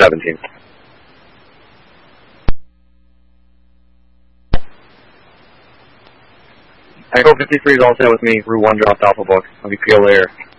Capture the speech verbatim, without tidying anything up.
seventeen. Echo fifty-three is all set with me. Route one dropped Alpha Book. I'll be P O later.